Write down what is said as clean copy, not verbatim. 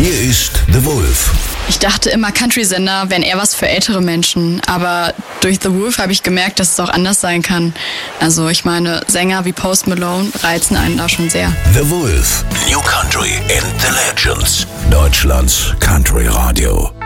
Hier ist The Wolf. Ich dachte immer, Country-Sender wären eher was für ältere Menschen, aber durch The Wolf habe ich gemerkt, dass es auch anders sein kann. Also ich meine, Sänger wie Post Malone reizen einen da schon sehr. The Wolf, New Country and the Legends. Deutschlands Country Radio.